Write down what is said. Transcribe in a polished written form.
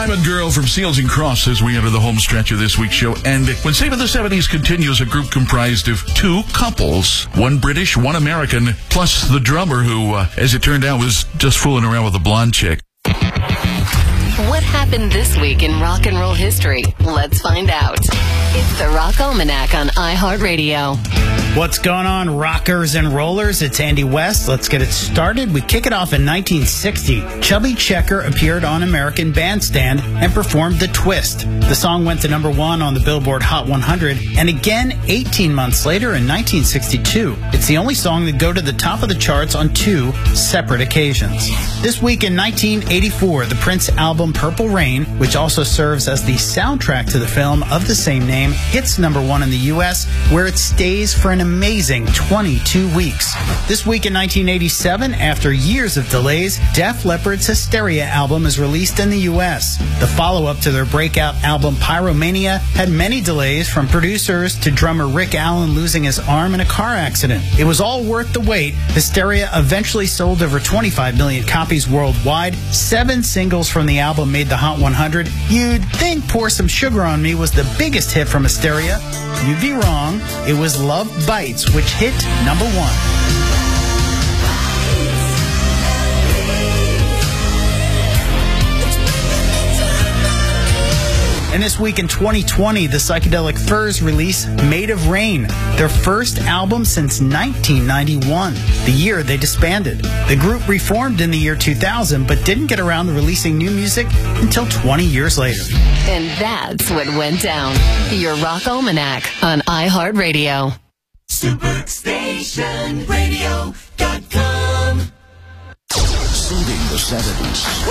Diamond Girl from Seals and Cross as we enter the home stretch of this week's show. And when Save of the 70s continues, a group comprised of two couples, one British, one American, plus the drummer who, as it turned out, was just fooling around with a blonde chick. What happened this week in rock and roll history? Let's find out. It's the Rock Almanac on iHeartRadio. What's going on, rockers and rollers? It's Andy West. Let's get it started. We kick it off in 1960. Chubby Checker appeared on American Bandstand and performed The Twist. The song went to number 1 on the Billboard Hot 100, and again 18 months later in 1962. It's the only song to go to the top of the charts on 2 separate occasions. This week in 1984, the Prince album Purple Rain, which also serves as the soundtrack to the film of the same name, hits number 1 in the U.S., where it stays for an amazing 22 weeks. This week in 1987, after years of delays, Def Leppard's Hysteria album is released in the U.S. The follow-up to their breakout album Pyromania had many delays, from producers to drummer Rick Allen losing his arm in a car accident. It was all worth the wait. Hysteria eventually sold over 25 million copies worldwide. 7 singles from the album made the Hot 100. You'd think Pour Some Sugar on Me was the biggest hit from Hysteria. You'd be wrong. It was Love Bites, which hit number 1. And this week in 2020, the Psychedelic Furs release Made of Rain, their first album since 1991, the year they disbanded. The group reformed in the year 2000, but didn't get around to releasing new music until 20 years later. And that's what went down. Your Rock Almanac on iHeartRadio. SuperStationRadio.com. Saving the 70s.